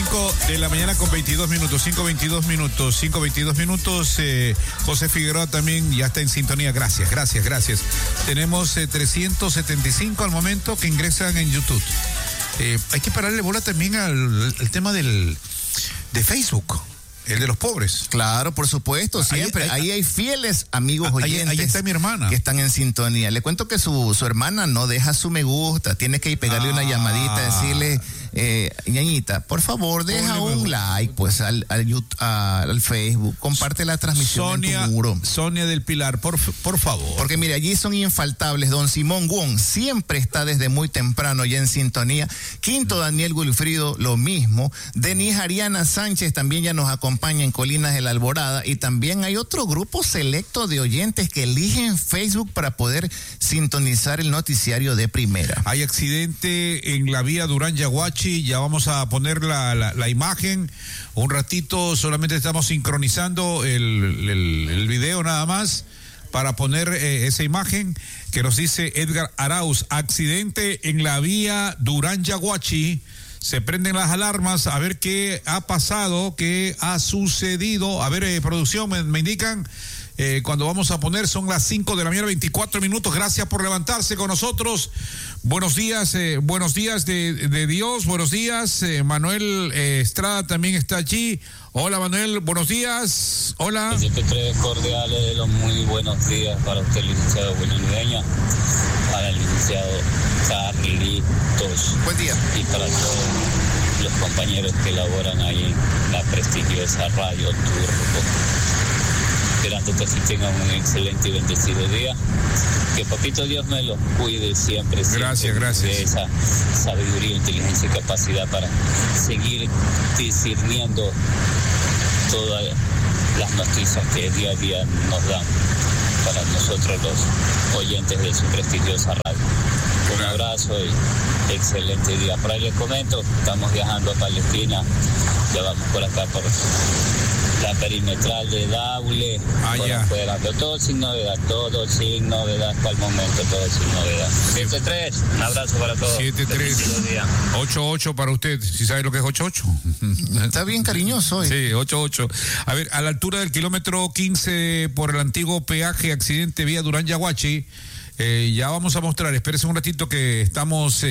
5 de la mañana con 22 minutos, 5:22 minutos. José Figueroa también ya está en sintonía. Gracias. Tenemos 375 al momento que ingresan en YouTube. Hay que pararle bola también al tema de Facebook. El de los pobres. Claro, por supuesto, siempre. Ahí hay fieles amigos oyentes. Ahí está mi hermana. Que están en sintonía. Le cuento que su hermana no deja su me gusta. Tiene que pegarle una llamadita, decirle, ñañita, por favor, deja un like pues al Facebook. Comparte la transmisión en tu muro. Sonia del Pilar, por favor. Porque mire, allí son infaltables. Don Simón Wong siempre está desde muy temprano ya en sintonía. Quinto Daniel Wilfrido, lo mismo. Denise Ariana Sánchez también ya nos acompaña en Colinas de la Alborada, y también hay otro grupo selecto de oyentes que eligen Facebook para poder sintonizar el noticiario de primera. Hay accidente en la vía Durán-Yaguachi, ya vamos a poner la imagen un ratito, solamente estamos sincronizando el video nada más para poner esa imagen que nos dice Edgar Arauz, accidente en la vía Durán-Yaguachi. Se prenden las alarmas a ver qué ha pasado, qué ha sucedido. A ver, producción, me indican cuando vamos a poner, son las 5 de la mañana, 24 minutos. Gracias por levantarse con nosotros. Buenos días de Dios, buenos días. Manuel Estrada también está allí. Hola Manuel, buenos días. Hola. 73 cordiales de los muy buenos días para usted, licenciado William Ureña, para el licenciado Carlitos. Buen día. Y para todos los compañeros que laboran ahí en la prestigiosa Radio Turbo. Esperando que así tengan un excelente y bendecido día. Que papito Dios me los cuide siempre. Gracias. De esa sabiduría, inteligencia y capacidad para seguir discerniendo todas las noticias que día a día nos dan para nosotros los oyentes de su prestigiosa radio. Un abrazo y excelente día. Por ahí les comento, estamos viajando a Palestina, ya vamos por acá por la perimetral de Daule, por afuera, pero todo sin novedad hasta el momento, todo sin novedad. 7-3, un abrazo para todos. 7-3, 8-8 para usted, ¿sí sabe lo que es 8-8? Está bien cariñoso hoy. Sí, 8-8. A ver, a la altura del kilómetro 15 por el antiguo peaje, accidente vía Durán-Yaguachi. Ya vamos a mostrar, espérese un ratito que estamos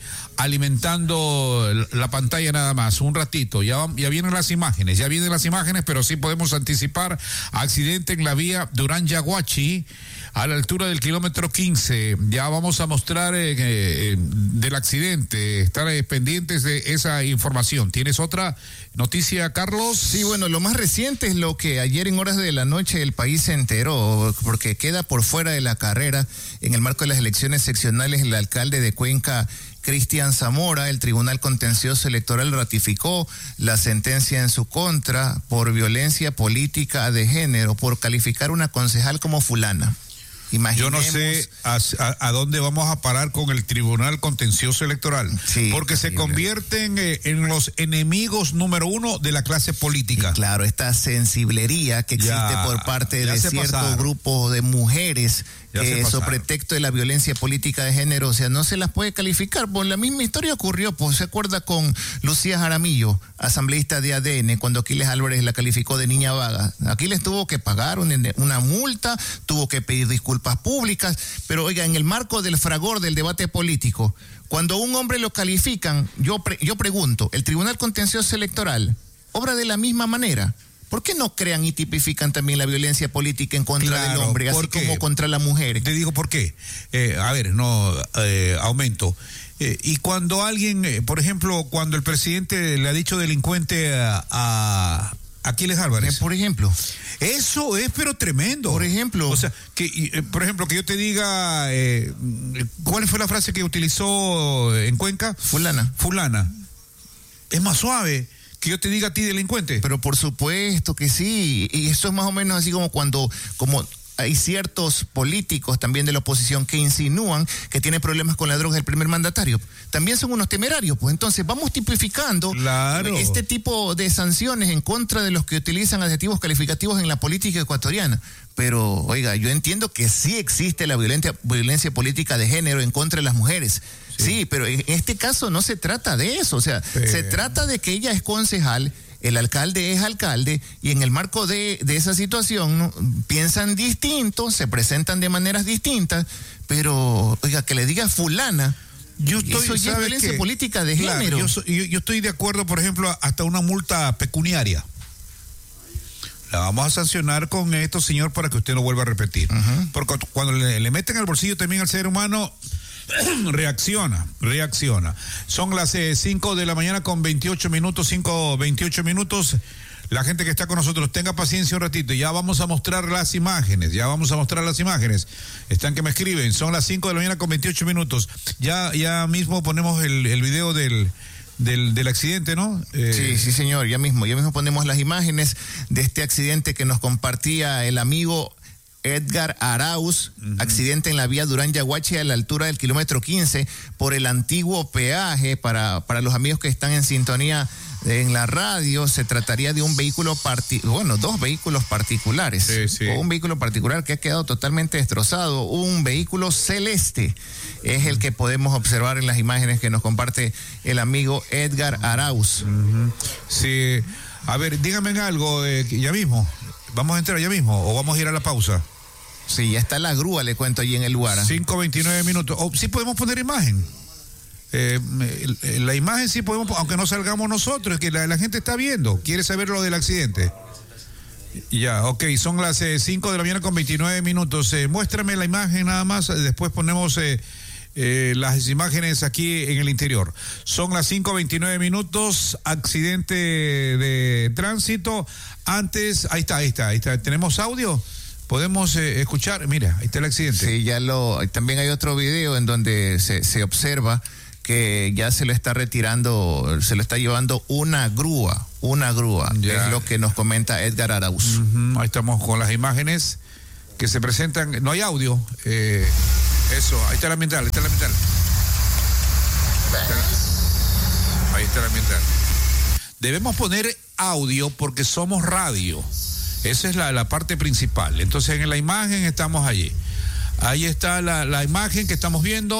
alimentando la pantalla nada más, un ratito, ya vienen las imágenes, pero sí podemos anticipar accidente en la vía Durán-Yaguachi a la altura del kilómetro 15, ya vamos a mostrar del accidente, estar pendientes de esa información. ¿Tienes otra noticia, Carlos? Sí, bueno, lo más reciente es lo que ayer en horas de la noche el país se enteró, porque queda por fuera de la carrera en el marco de las elecciones seccionales el alcalde de Cuenca, Cristian Zamora. El Tribunal Contencioso Electoral ratificó la sentencia en su contra por violencia política de género, por calificar una concejal como fulana. Yo no sé a dónde vamos a parar con el Tribunal Contencioso Electoral, sí, porque se convierten en los enemigos número uno de la clase política. Y claro, esta sensiblería que existe por parte de cierto grupo de mujeres sobre pretexto de la violencia política de género, o sea, no se las puede calificar. Pues la misma historia ocurrió, pues se acuerda con Lucía Jaramillo, asambleísta de ADN, cuando Aquiles Álvarez la calificó de niña vaga. Aquiles tuvo que pagar una multa, tuvo que pedir disculpas públicas, pero oiga, en el marco del fragor del debate político, cuando a un hombre lo califican, yo pregunto, ¿el Tribunal Contencioso Electoral obra de la misma manera? ¿Por qué no crean y tipifican también la violencia política en contra del hombre, así como contra la mujer? Te digo por qué. Aumento. Y cuando alguien, por ejemplo, cuando el presidente le ha dicho delincuente a Aquiles Álvarez. Por ejemplo. Eso es, pero tremendo. Por ejemplo. O sea, que yo te diga, ¿cuál fue la frase que utilizó en Cuenca? Fulana. Es más suave que yo te diga a ti delincuente. Pero por supuesto que sí. Y eso es más o menos así como hay ciertos políticos también de la oposición que insinúan que tiene problemas con la droga el primer mandatario. También son unos temerarios, pues entonces vamos tipificando este tipo de sanciones en contra de los que utilizan adjetivos calificativos en la política ecuatoriana. Pero, oiga, yo entiendo que sí existe la violencia política de género en contra de las mujeres. Sí, pero en este caso no se trata de eso. O sea, se trata de que ella es concejal, el alcalde es alcalde, y en el marco de esa situación, ¿no?, piensan distinto, se presentan de maneras distintas, pero, oiga, que le diga fulana, eso ya es violencia política de género. Yo estoy de acuerdo, por ejemplo, hasta una multa pecuniaria. La vamos a sancionar con esto, señor, para que usted no vuelva a repetir. Porque cuando le meten al bolsillo también al ser humano, reacciona. Son las 5 de la mañana con 28 minutos, 5:28 minutos. La gente que está con nosotros, tenga paciencia un ratito. Ya vamos a mostrar las imágenes. Están que me escriben. Son las 5 de la mañana con 28 minutos. Ya mismo ponemos el video del accidente, ¿no? Sí, señor, ya mismo ponemos las imágenes de este accidente que nos compartía el amigo Edgar Arauz, accidente en la vía Durán-Yaguachi a la altura del kilómetro 15 por el antiguo peaje. Para los amigos que están en sintonía en la radio, se trataría de un vehículo dos vehículos particulares. O un vehículo particular que ha quedado totalmente destrozado. Un vehículo celeste es el que podemos observar en las imágenes que nos comparte el amigo Edgar Arauz. Sí, a ver, díganme algo, ya mismo. ¿Vamos a entrar ya mismo o vamos a ir a la pausa? Sí, ya está la grúa, le cuento, allí en el lugar. 5:29 minutos. Sí podemos poner imagen. La imagen sí podemos, aunque no salgamos nosotros, es que la gente está viendo, quiere saber lo del accidente. Ya, ok, son las 5 de la mañana con 29 minutos. Muéstrame la imagen nada más, después ponemos las imágenes aquí en el interior. Son las 5:29 minutos, accidente de tránsito. Antes, ahí está. ¿Tenemos audio? Podemos escuchar, mira, ahí está el accidente. Sí, también hay otro video en donde se observa que ya se lo está retirando, se lo está llevando una grúa, es lo que nos comenta Edgar Arauz. Ahí estamos con las imágenes que se presentan, no hay audio, eso, ahí está la ambiental, Ahí está la ambiental. Debemos poner audio porque somos radio, esa es la parte principal, entonces en la imagen estamos allí. Ahí está la imagen que estamos viendo,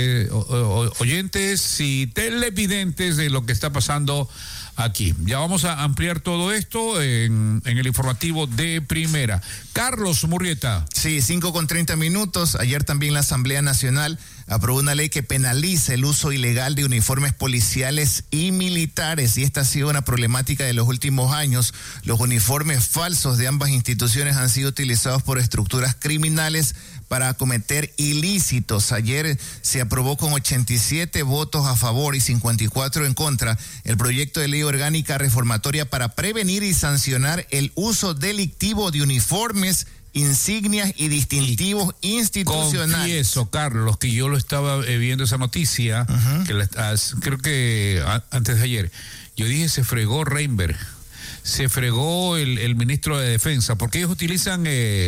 oyentes y televidentes de lo que está pasando aquí. Ya vamos a ampliar todo esto en el informativo de Primera. Carlos Murrieta. Sí, 5:30 minutos. Ayer también la Asamblea Nacional aprobó una ley que penaliza el uso ilegal de uniformes policiales y militares, y esta ha sido una problemática de los últimos años. Los uniformes falsos de ambas instituciones han sido utilizados por estructuras criminales para cometer ilícitos. Ayer se aprobó con 87 votos a favor y 54 en contra el proyecto de ley orgánica reformatoria para prevenir y sancionar el uso delictivo de uniformes, insignias y distintivos institucionales. Confieso, Carlos, que yo lo estaba viendo esa noticia, creo que antes de ayer. Yo dije, se fregó Reinberg. Se fregó el ministro de Defensa, porque ellos utilizan,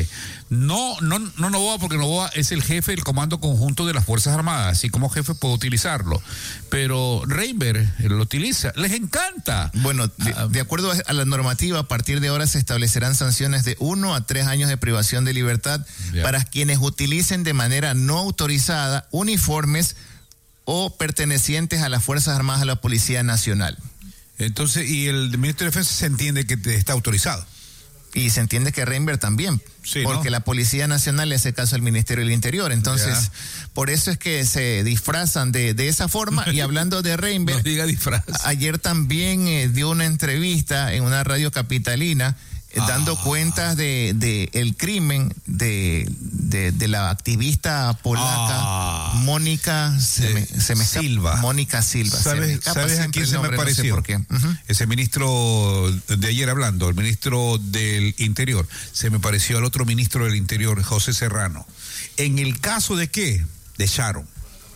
no Novoa, porque Novoa es el jefe del Comando Conjunto de las Fuerzas Armadas, así como jefe puede utilizarlo, pero Reinberg lo utiliza, les encanta. Bueno, de acuerdo a la normativa, a partir de ahora se establecerán sanciones de 1 a 3 años de privación de libertad para quienes utilicen de manera no autorizada uniformes o pertenecientes a las Fuerzas Armadas, a la Policía Nacional. Entonces, y el ministro de Defensa se entiende que está autorizado. Y se entiende que Reinberg también, porque la Policía Nacional le hace caso al Ministerio del Interior. Entonces, por eso es que se disfrazan de esa forma. Y hablando de Reinberg, no diga disfraz. Ayer también dio una entrevista en una radio capitalina dando cuentas de el crimen de la activista polaca Mónica Silva. Mónica Silva. ¿Sabes a quién se me pareció? No sé por qué. Ese ministro de ayer hablando, el ministro del Interior, se me pareció al otro ministro del Interior, José Serrano. ¿En el caso de qué? De Sharon.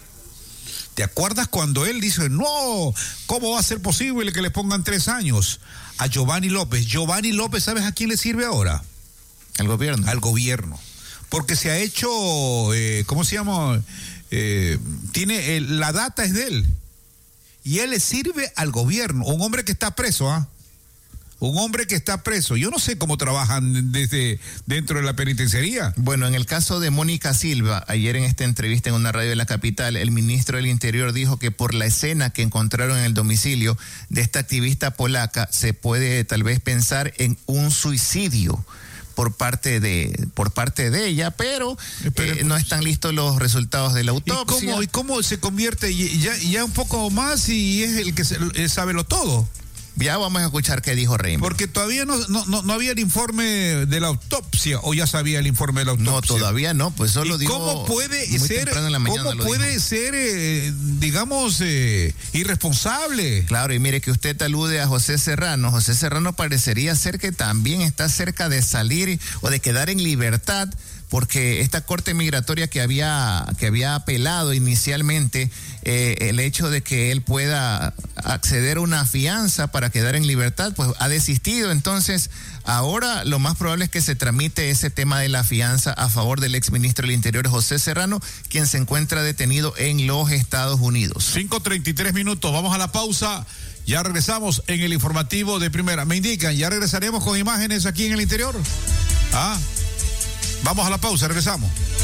¿Te acuerdas cuando él dice, no, cómo va a ser posible que le pongan 3 años a Giovanni López? Giovanni López, ¿sabes a quién le sirve ahora? Al gobierno. Al gobierno. porque se ha hecho, ¿cómo se llama? La data es de él. Y él le sirve al gobierno. Un hombre que está preso, ¿ah? Un hombre que está preso. Yo no sé cómo trabajan desde dentro de la penitenciaría. Bueno, en el caso de Mónica Silva, ayer en esta entrevista en una radio de la capital, el ministro del Interior dijo que por la escena que encontraron en el domicilio de esta activista polaca, se puede tal vez pensar en un suicidio por parte de ella, pero no están listos los resultados de la autopsia. ¿Y cómo se convierte ya un poco más y es el que sabe lo todo? Ya vamos a escuchar qué dijo Reymond. Porque todavía no había el informe de la autopsia, o ya sabía el informe de la autopsia. No, todavía no, pues solo dijo. ¿Cómo puede ser, digamos, irresponsable? Claro, y mire que usted alude a José Serrano. José Serrano parecería ser que también está cerca de salir o de quedar en libertad, porque esta corte migratoria que había apelado inicialmente el hecho de que él pueda acceder a una fianza para quedar en libertad, pues ha desistido. Entonces, ahora lo más probable es que se tramite ese tema de la fianza a favor del exministro del Interior, José Serrano, quien se encuentra detenido en los Estados Unidos. 5:33 minutos, vamos a la pausa. Ya regresamos en el informativo de Primera. Me indican, ya regresaremos con imágenes aquí en el interior. Vamos a la pausa, regresamos.